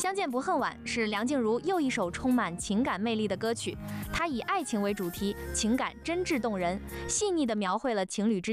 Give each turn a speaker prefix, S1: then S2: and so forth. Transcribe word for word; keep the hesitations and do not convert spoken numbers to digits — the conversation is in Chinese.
S1: 相见不恨晚是梁静茹又一首充满情感魅力的歌曲，它以爱情为主题，情感真挚动人，细腻地描绘了情侣之